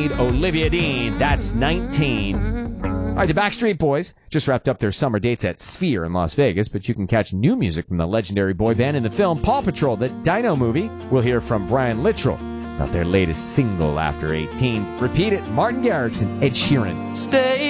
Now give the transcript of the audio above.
need Olivia Dean. That's 19. All right, the Backstreet Boys just wrapped up their summer dates at Sphere in Las Vegas, but you can catch new music from the legendary boy band in the film Paw Patrol, the Dino movie. We'll hear from Brian Littrell about their latest single after 18. Repeat it, Martin Garrix and Ed Sheeran. Stay